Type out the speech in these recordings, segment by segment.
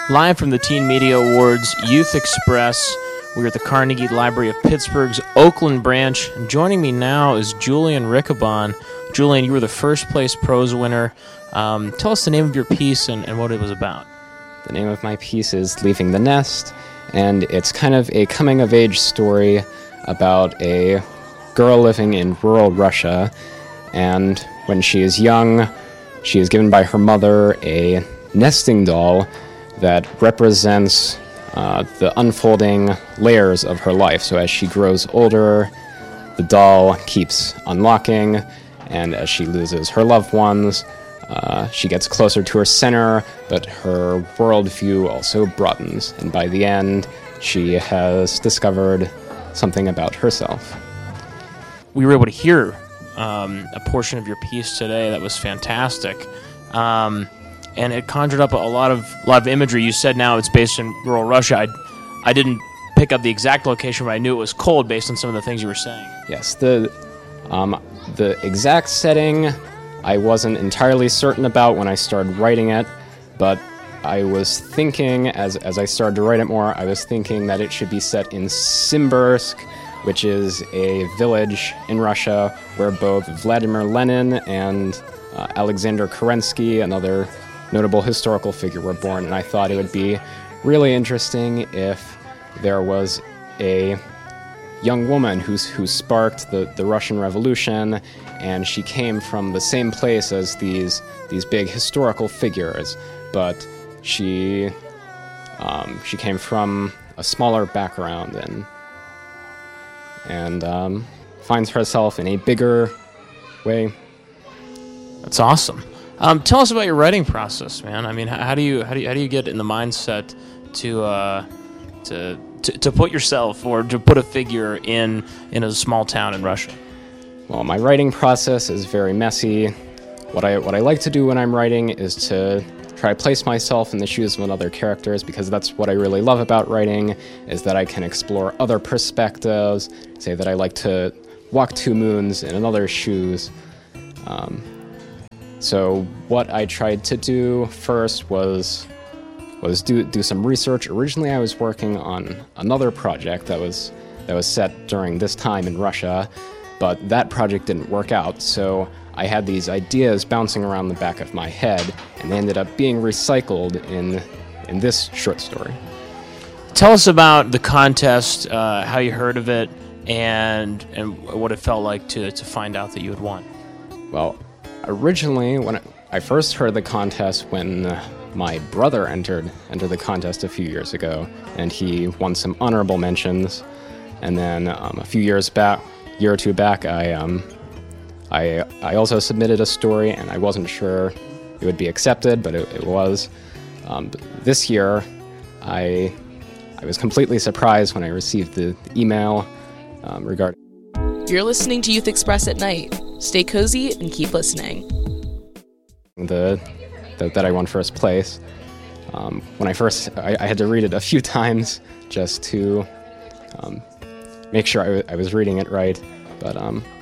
Live from the Teen Media Awards Youth Express, we're at the Carnegie Library of Pittsburgh's Oakland branch, and joining me now is Julian Riccobon. Julian, you were the first place prose winner. Tell us the name of your piece and what it was about. The name of my piece is Leaving the Nest, and it's kind of a coming-of-age story about a girl living in rural Russia, and when she is young, she is given by her mother a nesting doll that represents the unfolding layers of her life. So as she grows older, the doll keeps unlocking, and as she loses her loved ones, she gets closer to her center, but her worldview also broadens, and by the end, she has discovered something about herself. We were able to hear a portion of your piece today that was fantastic. And it conjured up a lot of imagery. You said now it's based in rural Russia. I didn't pick up the exact location, but I knew it was cold based on some of the things you were saying. Yes, the exact setting I wasn't entirely certain about when I started writing it, but I was thinking, as I started to write it more, I was thinking that it should be set in Simbirsk, which is a village in Russia where both Vladimir Lenin and Alexander Kerensky, another notable historical figure, were born, and I thought it would be really interesting if there was a young woman who sparked the Russian Revolution, and she came from the same place as these big historical figures, but she came from a smaller background and finds herself in a bigger way. That's awesome. Tell us about your writing process, man. I mean, how do you get in the mindset to put yourself or to put a figure in a small town in Russia? Well, my writing process is very messy. What I like to do when I'm writing is to try to place myself in the shoes of other characters, because that's what I really love about writing, is that I can explore other perspectives. Say that I like to walk two moons in another's shoes. So what I tried to do first was do some research. Originally, I was working on another project that was set during this time in Russia, but that project didn't work out. So I had these ideas bouncing around the back of my head, and they ended up being recycled in this short story. Tell us about the contest, how you heard of it, and what it felt like to find out that you had won. Well, originally, when I first heard the contest, when my brother entered the contest a few years ago, and he won some honorable mentions. And then a year or two back, I also submitted a story, and I wasn't sure it would be accepted, but it was. This year, I was completely surprised when I received the email regarding. You're listening to Youth Express at night. Stay cozy and keep listening. That I won first place. When I had to read it a few times just to make sure I was reading it right. But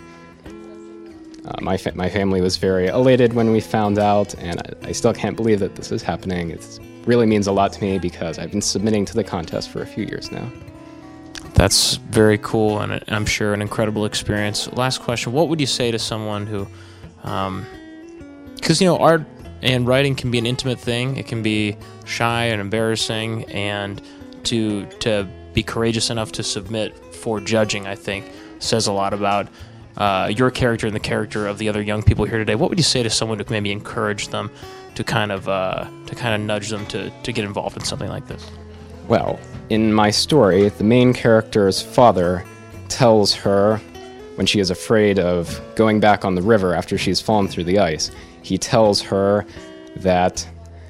my family was very elated when we found out, and I still can't believe that this is happening. It really means a lot to me because I've been submitting to the contest for a few years now. That's very cool, and I'm sure an incredible experience. Last question, what would you say to someone who, because, art and writing can be an intimate thing. It can be shy and embarrassing, and to be courageous enough to submit for judging, I think, says a lot about your character and the character of the other young people here today. What would you say to someone to maybe encourage them to kind of nudge them to get involved in something like this? Well, in my story, the main character's father tells her, when she is afraid of going back on the river after she's fallen through the ice, he tells her that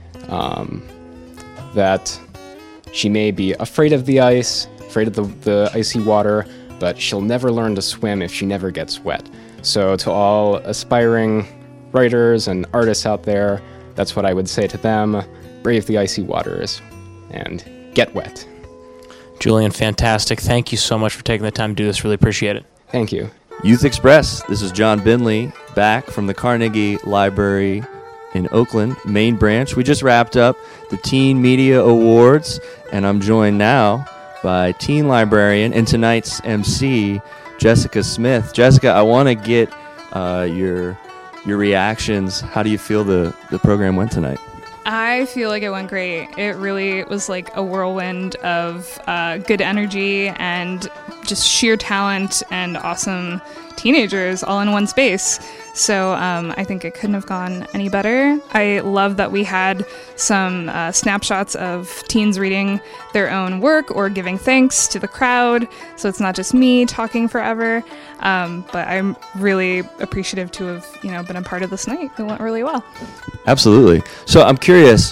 she may be afraid of the ice, afraid of the icy water, but she'll never learn to swim if she never gets wet. So to all aspiring writers and artists out there, that's what I would say to them: brave the icy waters and get wet. Julian, fantastic. Thank you so much for taking the time to do this. Really appreciate it. Thank you. Youth Express. This is John Binley, back from the Carnegie Library in Oakland, main branch. We just wrapped up the Teen Media Awards, and I'm joined now by teen librarian and tonight's MC, Jessica Smith. Jessica, I want to get your reactions. How do you feel the program went tonight? I feel like it went great. It really was like a whirlwind of good energy and just sheer talent and awesome teenagers all in one space. So I think it couldn't have gone any better. I love that we had some snapshots of teens reading their own work or giving thanks to the crowd. So it's not just me talking forever. But I'm really appreciative to have, been a part of this night. It went really well. Absolutely. So I'm curious,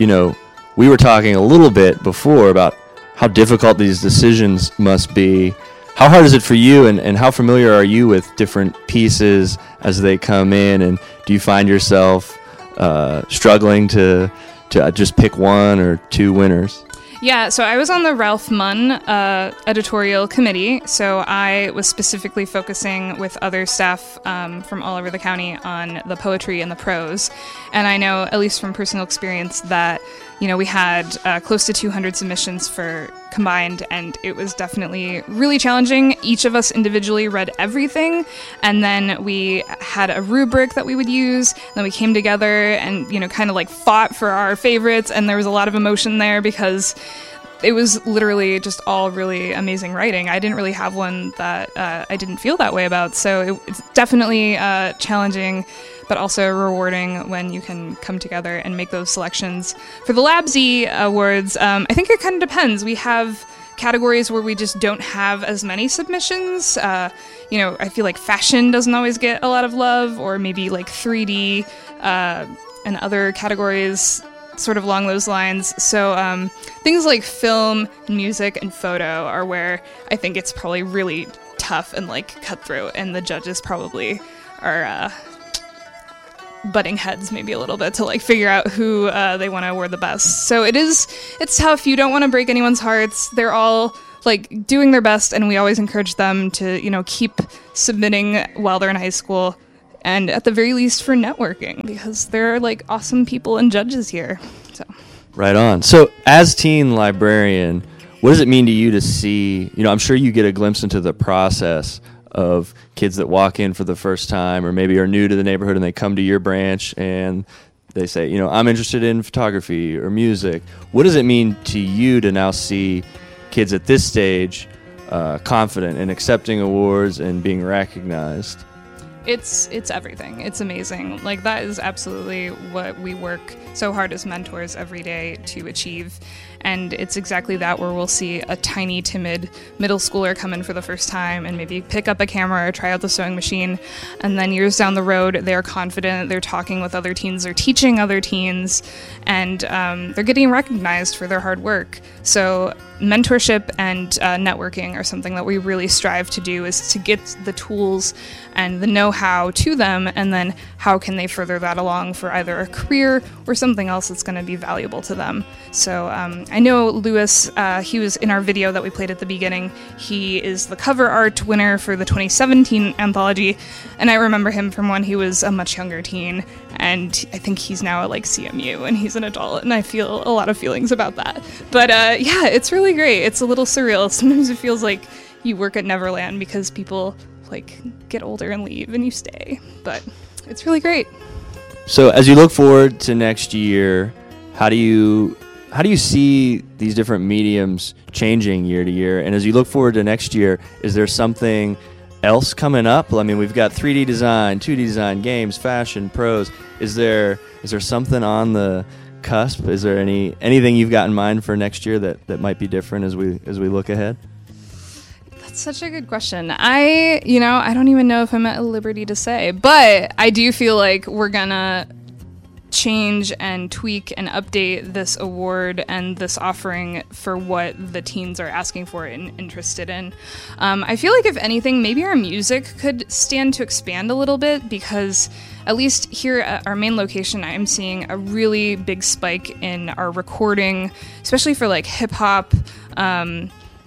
we were talking a little bit before about how difficult these decisions must be. How hard is it for you, and how familiar are you with different pieces as they come in, and do you find yourself struggling to just pick one or two winners? Yeah, so I was on the Ralph Munn editorial committee, so I was specifically focusing with other staff from all over the county on the poetry and the prose. And I know, at least from personal experience, that we had close to 200 submissions for combined, and it was definitely really challenging. Each of us individually read everything, and then we had a rubric that we would use. Then we came together and kind of like fought for our favorites, and there was a lot of emotion there because it was literally just all really amazing writing. I didn't really have one that I didn't feel that way about, so it's definitely challenging, but also rewarding when you can come together and make those selections. For the LabZ Awards, I think it kind of depends. We have categories where we just don't have as many submissions. I feel like fashion doesn't always get a lot of love, or maybe like 3D and other categories sort of along those lines. So things like film, music, and photo are where I think it's probably really tough and like cutthroat, and the judges probably are butting heads maybe a little bit to like figure out who they want to award the best. So it's tough. You don't want to break anyone's hearts. They're all like doing their best, and we always encourage them to keep submitting while they're in high school, and at the very least for networking, because there are like awesome people and judges here. So right on. So as teen librarian, what does it mean to you to see, I'm sure you get a glimpse into the process of kids that walk in for the first time, or maybe are new to the neighborhood, and they come to your branch and they say, I'm interested in photography or music. What does it mean to you to now see kids at this stage confident in accepting awards and being recognized? It's everything. It's amazing. Like, that is absolutely what we work so hard as mentors every day to achieve. And it's exactly that, where we'll see a tiny, timid middle schooler come in for the first time and maybe pick up a camera or try out the sewing machine. And then years down the road, they're confident, they're talking with other teens, they're teaching other teens, and they're getting recognized for their hard work. So mentorship and networking are something that we really strive to do, is to get the tools and the know-how to them, and then how can they further that along for either a career or something else that's going to be valuable to them. So I know Lewis, he was in our video that we played at the beginning. He is the cover art winner for the 2017 anthology, and I remember him from when he was a much younger teen, and I think he's now at like CMU, and he's an adult, and I feel a lot of feelings about that. But yeah, it's really great. It's a little surreal. Sometimes it feels like you work at Neverland, because people like get older and leave and you stay, but it's really great. So as you look forward to next year, how do you see these different mediums changing year to year? And as you look forward to next year, is there something else coming up? I mean, we've got 3D design, 2D design, games, fashion, prose. Is there something on the cusp? Is there anything you've got in mind for next year that might be different as we look ahead? That's such a good question. I don't even know if I'm at liberty to say, but I do feel like we're gonna change and tweak and update this award and this offering for what the teens are asking for and interested in. I feel like, if anything, maybe our music could stand to expand a little bit, because at least here at our main location, I'm seeing a really big spike in our recording, especially for like hip hop, and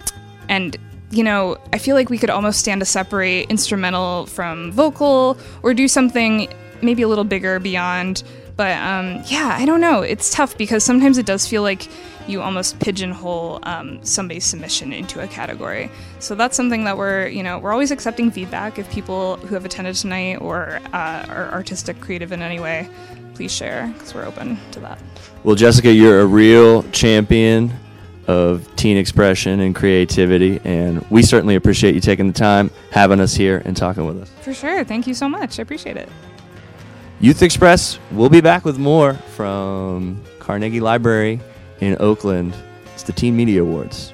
I feel like we could almost stand to separate instrumental from vocal, or do something maybe a little bigger beyond But yeah, I don't know. It's tough because sometimes it does feel like you almost pigeonhole somebody's submission into a category. So that's something that we're always accepting feedback. If people who have attended tonight or are artistic, creative in any way, please share, because we're open to that. Well, Jessica, you're a real champion of teen expression and creativity, and we certainly appreciate you taking the time, having us here, and talking with us. For sure. Thank you so much. I appreciate it. Youth Express, we'll be back with more from Carnegie Library in Oakland. It's the Teen Media Awards.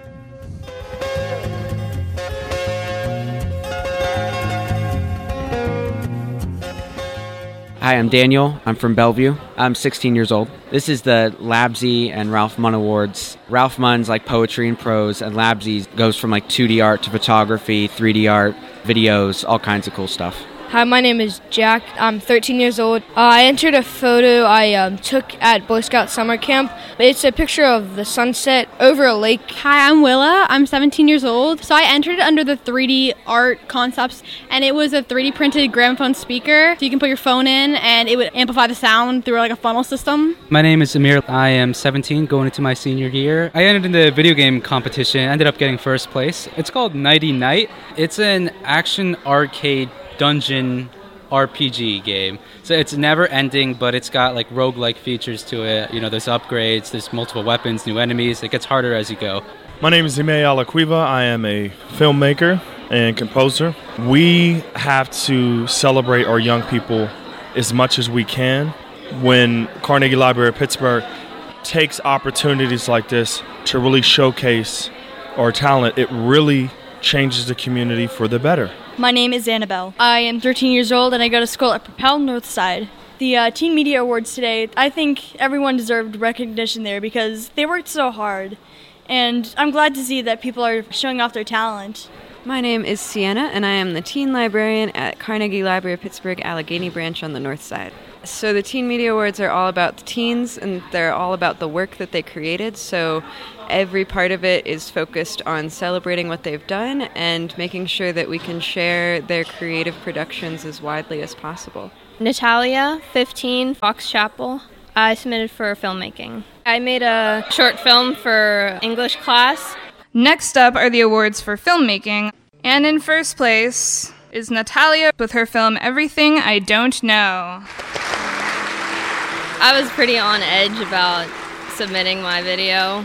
Hi, I'm Daniel. I'm from Bellevue. I'm 16 years old. This is the Labsy and Ralph Munn Awards. Ralph Munn's like poetry and prose, and Labsy's goes from like 2D art to photography, 3D art, videos, all kinds of cool stuff. Hi, my name is Jack. I'm 13 years old. I entered a photo I took at Boy Scout summer camp. It's a picture of the sunset over a lake. Hi, I'm Willa. I'm 17 years old. So I entered under the 3D art concepts, and it was a 3D printed gramophone speaker. So you can put your phone in, and it would amplify the sound through like a funnel system. My name is Amir. I am 17, going into my senior year. I entered in the video game competition, ended up getting first place. It's called Nighty Night. It's an action arcade dungeon RPG game. So it's never ending, but it's got like roguelike features to it. You know, there's upgrades, there's multiple weapons, new enemies. It gets harder as you go. My name is Ime Alaquiva. I am a filmmaker and composer. We have to celebrate our young people as much as we can. When Carnegie Library of Pittsburgh takes opportunities like this to really showcase our talent, it really changes the community for the better. My name is Annabelle. I am 13 years old and I go to school at Propel Northside. The Teen Media Awards today, I think everyone deserved recognition there because they worked so hard. And I'm glad to see that people are showing off their talent. My name is Sienna and I am the teen librarian at Carnegie Library of Pittsburgh Allegheny Branch on the north side. So the Teen Media Awards are all about the teens, and they're all about the work that they created. So every part of it is focused on celebrating what they've done and making sure that we can share their creative productions as widely as possible. Natalia, 15, Fox Chapel. I submitted for filmmaking. I made a short film for English class. Next up are the awards for filmmaking. And in first place is Natalia with her film Everything I Don't Know. I was pretty on edge about submitting my video,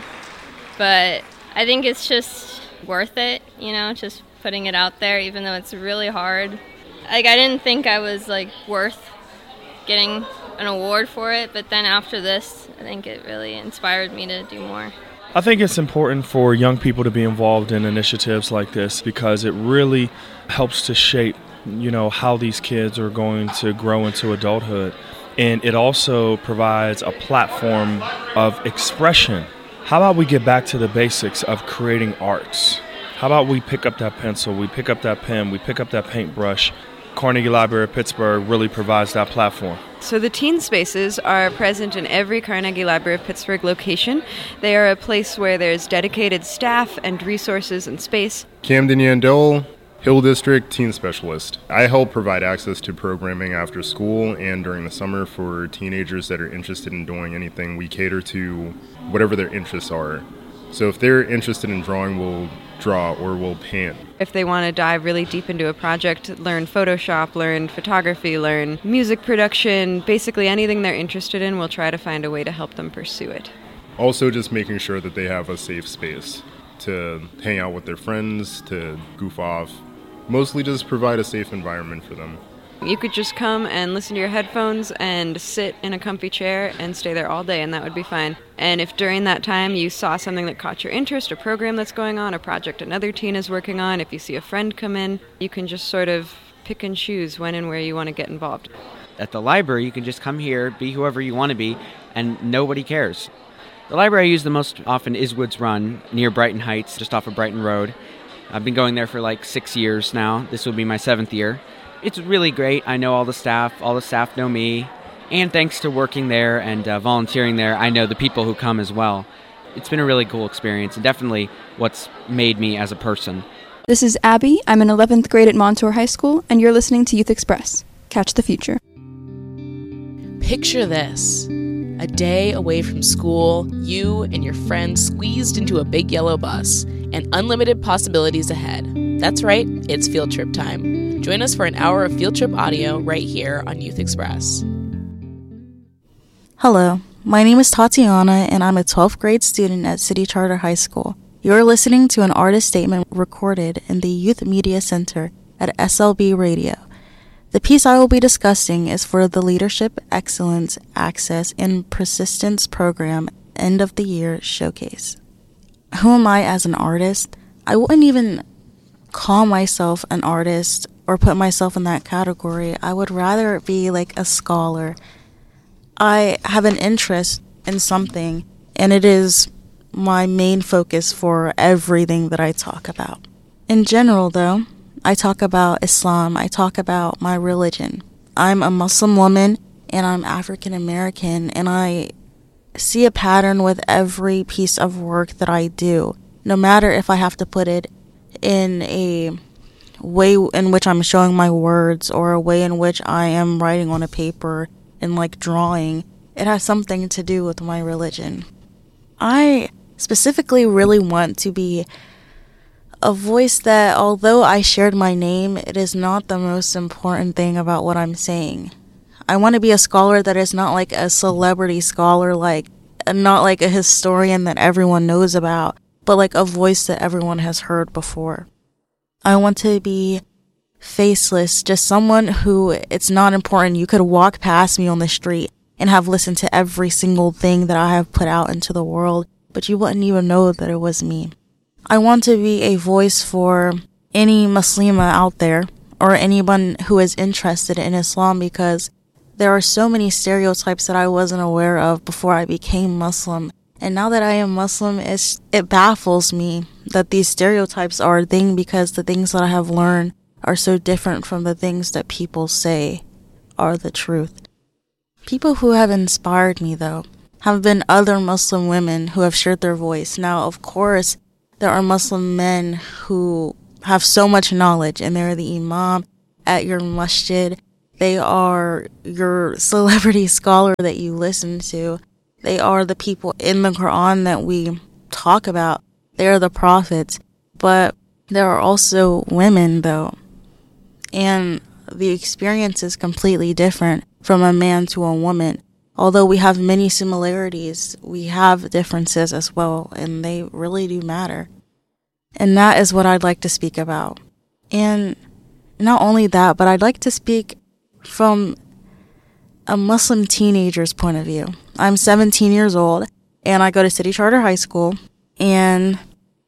but I think it's just worth it, you know, just putting it out there, even though it's really hard. Like, I didn't think I was, like, worth getting an award for it, but then after this, I think it really inspired me to do more. I think it's important for young people to be involved in initiatives like this because it really helps to shape, you know, how these kids are going to grow into adulthood. And it also provides a platform of expression. How about we get back to the basics of creating arts? How about we pick up that pencil, we pick up that pen, we pick up that paintbrush? Carnegie Library of Pittsburgh really provides that platform. So the teen spaces are present in every Carnegie Library of Pittsburgh location. They are a place where there's dedicated staff and resources and space. Camden Yandel, Hill District Teen Specialist. I help provide access to programming after school and during the summer for teenagers that are interested in doing anything. We cater to whatever their interests are. So if they're interested in drawing, we'll draw or we'll paint. If they want to dive really deep into a project, learn Photoshop, learn photography, learn music production, basically anything they're interested in, we'll try to find a way to help them pursue it. Also just making sure that they have a safe space to hang out with their friends, to goof off. Mostly just provide a safe environment for them. You could just come and listen to your headphones and sit in a comfy chair and stay there all day, and that would be fine. And if during that time you saw something that caught your interest, a program that's going on, a project another teen is working on, if you see a friend come in, you can just sort of pick and choose when and where you want to get involved. At the library, you can just come here, be whoever you want to be, and nobody cares. The library I use the most often is Woods Run, near Brighton Heights, just off of Brighton Road. I've been going there for like 6 years now. This will be my 7th year. It's really great. I know all the staff know me, and thanks to working there and volunteering there, I know the people who come as well. It's been a really cool experience, and definitely what's made me as a person. This is Abby. I'm in 11th grade at Montour High School, and you're listening to Youth Express. Catch the future. Picture this. A day away from school, you and your friends squeezed into a big yellow bus, and unlimited possibilities ahead. That's right, it's field trip time. Join us for an hour of field trip audio right here on Youth Express. Hello, my name is Tatiana, and I'm a 12th grade student at City Charter High School. You're listening to an artist statement recorded in the Youth Media Center at SLB Radio. The piece I will be discussing is for the Leadership, Excellence, Access, and Persistence Program End of the Year Showcase. Who am I as an artist? I wouldn't even call myself an artist or put myself in that category. I would rather be like a scholar. I have an interest in something, and it is my main focus for everything that I talk about. In general, though, I talk about Islam. I talk about my religion. I'm a Muslim woman, and I'm African American, and I see a pattern with every piece of work that I do, no matter if I have to put it in a way in which I'm showing my words or a way in which I am writing on a paper and like drawing. It has something to do with my religion. I specifically really want to be a voice that, although I shared my name, it is not the most important thing about what I'm saying. I want to be a scholar that is not like a celebrity scholar, not like a historian that everyone knows about, but like a voice that everyone has heard before. I want to be faceless, just someone who it's not important. You could walk past me on the street and have listened to every single thing that I have put out into the world, but you wouldn't even know that it was me. I want to be a voice for any Muslima out there or anyone who is interested in Islam, because there are so many stereotypes that I wasn't aware of before I became Muslim. And now that I am Muslim, it baffles me that these stereotypes are a thing, because the things that I have learned are so different from the things that people say are the truth. People who have inspired me, though, have been other Muslim women who have shared their voice. Now, of course, there are Muslim men who have so much knowledge, and they're the imam at your masjid. They are your celebrity scholar that you listen to. They are the people in the Quran that we talk about. They are the prophets. But there are also women, though. And the experience is completely different from a man to a woman. Although we have many similarities, we have differences as well, and they really do matter. And that is what I'd like to speak about. And not only that, but I'd like to speak from a Muslim teenager's point of view. I'm 17 years old, and I go to City Charter High School, and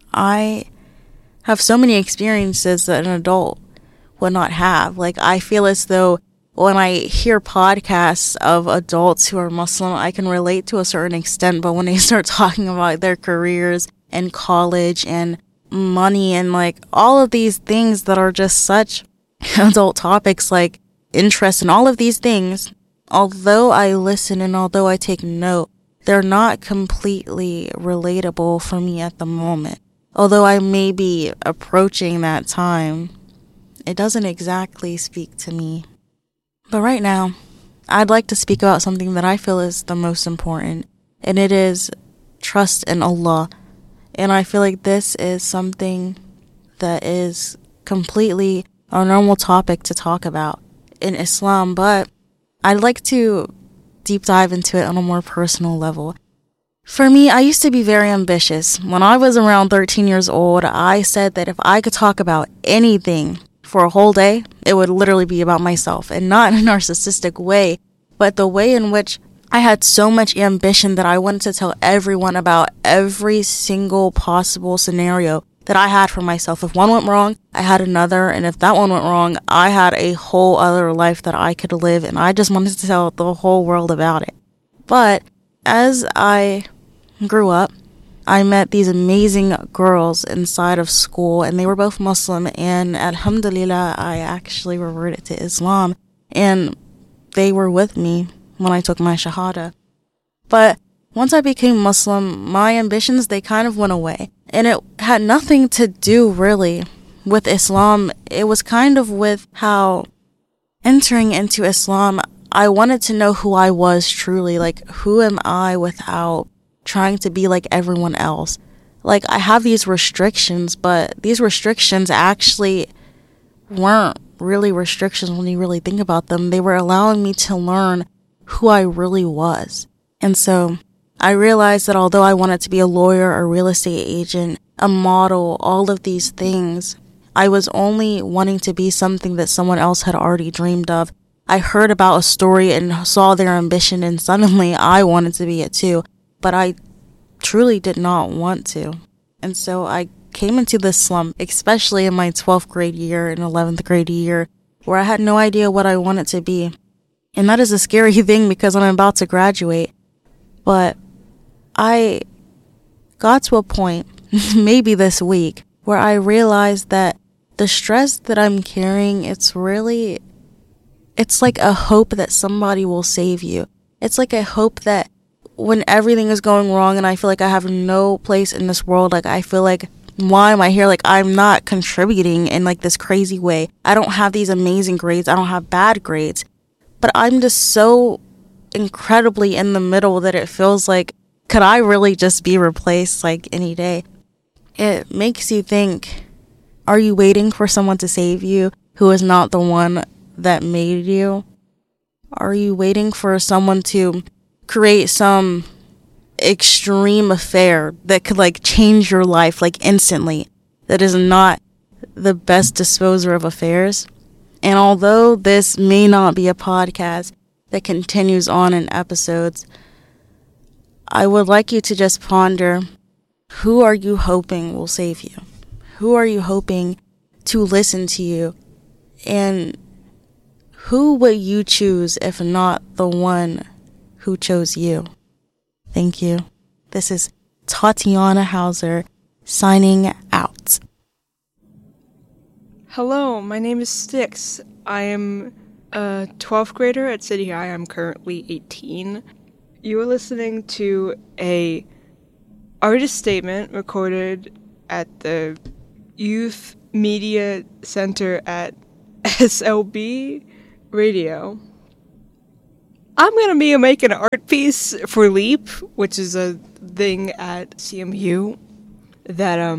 I have so many experiences that an adult would not have. Like, I feel as though when I hear podcasts of adults who are Muslim, I can relate to a certain extent, but when they start talking about their careers and college and money and like all of these things that are just such adult topics, like interest in all of these things, although I listen and although I take note, they're not completely relatable for me at the moment. Although I may be approaching that time, it doesn't exactly speak to me. But right now, I'd like to speak about something that I feel is the most important, and it is trust in Allah. And I feel like this is something that is completely a normal topic to talk about in Islam, but I'd like to deep dive into it on a more personal level. For me, I used to be very ambitious. When I was around 13 years old, I said that if I could talk about anything for a whole day, it would literally be about myself, and not in a narcissistic way, but the way in which I had so much ambition that I wanted to tell everyone about every single possible scenario that I had for myself. If one went wrong, I had another, and if that one went wrong, I had a whole other life that I could live, and I just wanted to tell the whole world about it. But as I grew up, I met these amazing girls inside of school, and they were both Muslim, and alhamdulillah, I actually reverted to Islam, and they were with me when I took my shahada. But once I became Muslim, my ambitions, they kind of went away, and it had nothing to do really with Islam. It was kind of with how entering into Islam, I wanted to know who I was truly. Like, who am I without trying to be like everyone else? Like, I have these restrictions, but these restrictions actually weren't really restrictions when you really think about them. They were allowing me to learn who I really was. And so I realized that although I wanted to be a lawyer, a real estate agent, a model, all of these things, I was only wanting to be something that someone else had already dreamed of. I heard about a story and saw their ambition, and suddenly I wanted to be it too. But I truly did not want to. And so I came into this slump, especially in my 12th grade year and 11th grade year, where I had no idea what I wanted to be. And that is a scary thing because I'm about to graduate. But I got to a point, maybe this week, where I realized that the stress that I'm carrying, it's like a hope that somebody will save you. It's like a hope that when everything is going wrong and I feel like I have no place in this world, like I feel like, why am I here? Like, I'm not contributing in like this crazy way. I don't have these amazing grades. I don't have bad grades. But I'm just so incredibly in the middle that it feels like, could I really just be replaced like any day? It makes you think, are you waiting for someone to save you who is not the one that made you? Are you waiting for someone to create some extreme affair that could like change your life like instantly, that is not the best disposer of affairs? And although this may not be a podcast that continues on in episodes, I would like you to just ponder, who are you hoping will save you? Who are you hoping to listen to you? And who would you choose if not the one who chose you? Thank you. This is Tatiana Hauser signing out. Hello, my name is Styx. I am a 12th grader at City High. I'm currently 18. You are listening to a artist statement recorded at the Youth Media Center at SLB Radio. I'm going to be making an art piece for LEAP, which is a thing at CMU that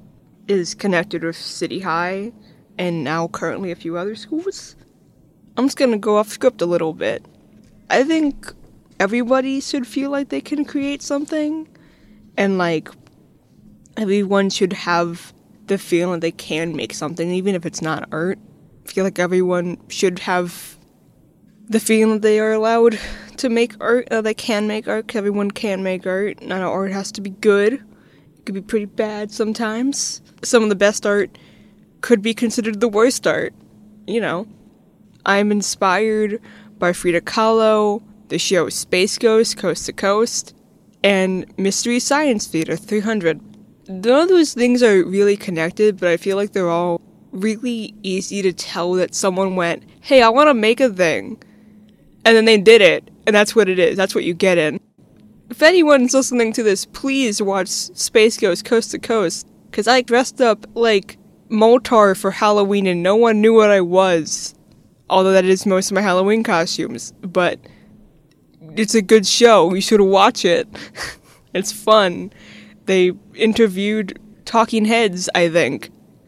is connected with City High and now currently a few other schools. I'm just going to go off script a little bit. I think everybody should feel like they can create something, and like everyone should have the feeling they can make something, even if it's not art. I feel like everyone should have the feeling that they are allowed to make art, they can make art, 'cause everyone can make art. Not all art has to be good. It could be pretty bad sometimes. Some of the best art could be considered the worst art, you know. I'm inspired by Frida Kahlo, the show Space Ghost, Coast to Coast, and Mystery Science Theater 300. None of those things are really connected, but I feel like they're all really easy to tell that someone went, hey, I want to make a thing. And then they did it, and that's what it is. That's what you get in. If anyone's listening to this, please watch Space Ghost Coast to Coast, because I dressed up like Moltar for Halloween and no one knew what I was. Although that is most of my Halloween costumes. But it's a good show. You should watch it. It's fun. They interviewed talking heads, I think.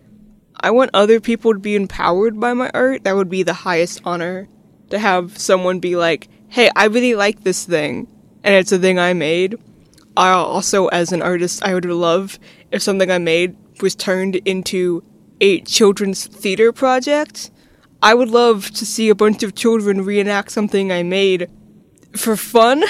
I want other people to be empowered by my art. That would be the highest honor. To have someone be like, hey, I really like this thing, and it's a thing I made. I also, as an artist, I would love if something I made was turned into a children's theater project. I would love to see a bunch of children reenact something I made for fun.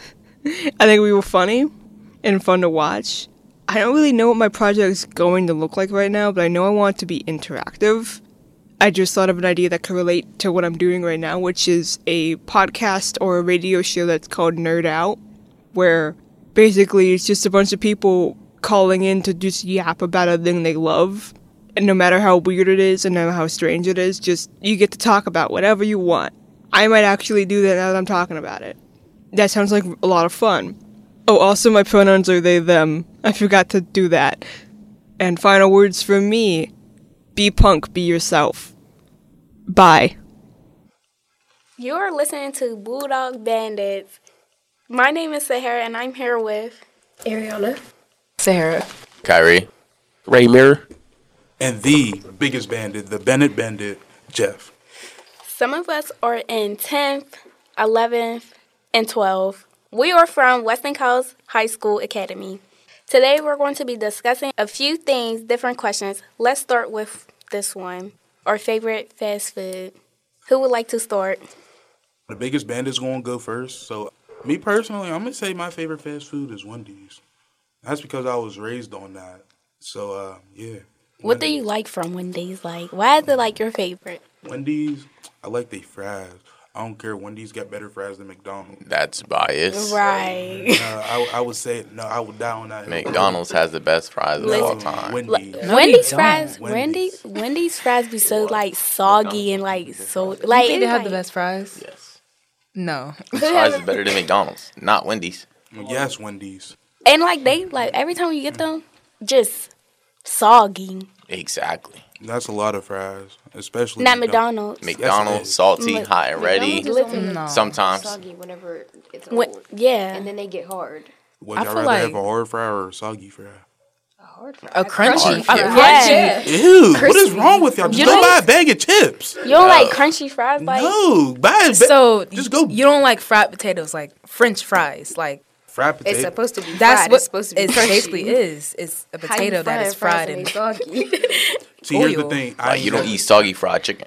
I think we were funny and fun to watch. I don't really know what my project is going to look like right now, but I know I want it to be interactive. I just thought of an idea that could relate to what I'm doing right now, which is a podcast or a radio show that's called Nerd Out, where basically it's just a bunch of people calling in to just yap about a thing they love. And no matter how weird it is and no matter how strange it is, just you get to talk about whatever you want. I might actually do that now that I'm talking about it. That sounds like a lot of fun. Oh, also my pronouns are they, them. I forgot to do that. And final words from me. Be punk, be yourself. Bye. You're listening to Bulldog Bandits. My name is Sahara, and I'm here with Ariana, Sarah, Kyrie, Raymir, and the biggest bandit, the Bennett Bandit, Jeff. Some of us are in 10th, 11th, and 12th. We are from Weston Coast High School Academy. Today we're going to be discussing a few things, different questions. Let's start with this one. Our favorite fast food. Who would like to start? The biggest bandit's going to go first. So, me personally, I'm going to say my favorite fast food is Wendy's. That's because I was raised on that. So, yeah. What do you like from Wendy's? Like, why is it like your favorite? Wendy's, I like their fries. I don't care. Wendy's got better fries than McDonald's. That's biased. Right. I would say, no, I would die on that. McDonald's has the best fries of all time. Wendy's fries, Wendy's fries be so like soggy and like so like. You think they have the best fries? Yes. No. Fries is better than McDonald's, not Wendy's. Yes, Wendy's. And like they like every time you get them, just soggy. Exactly. That's a lot of fries, especially not McDonald's. McDonald's, salty, hot and ready. Sometimes. Soggy whenever it's old. Yeah. And then they get hard. Would y'all rather have a hard fry or a soggy fry? A hard fry. A crunchy. Yeah. Ew, what is wrong with y'all? Just go buy a bag of chips. You don't like crunchy fries? Like? No, buy a bag. So just go. You don't like fried potatoes, like French fries, like. Fried potato. It's supposed to be fried. That's what it's supposed to be it crunchy. basically is. It's a potato that is fried and soggy. See, here's the thing. You don't eat soggy fried chicken.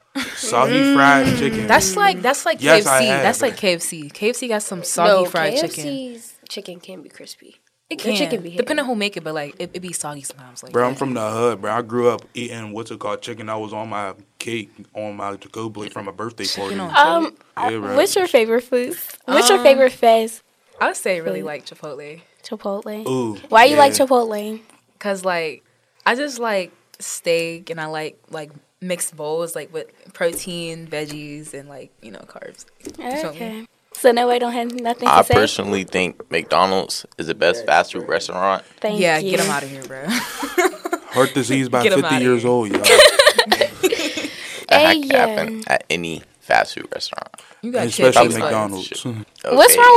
Soggy fried chicken. That's like Yes, KFC. That's like KFC. KFC got some soggy fried chicken. KFC's chicken can be crispy. It can. Chicken be Depending on who make it, but like it be soggy sometimes. Like, bro, I'm from the hood, bro. I grew up eating what's it called chicken. I was on my cake on my to-go plate from a birthday party. What's your favorite food? What's your favorite fast? I would say really like Chipotle. Chipotle. Ooh. Why you like Chipotle? Cause like I just like steak and I like mixed bowls like with protein, veggies, and like carbs. Okay. So no, I don't have nothing to I say. personally think McDonald's is the best fast food restaurant. Thank you. Get them out of here, bro. Heart disease by 50 years old, y'all. That can happen at any fast food restaurant. You got especially kids, McDonald's. Okay. What's wrong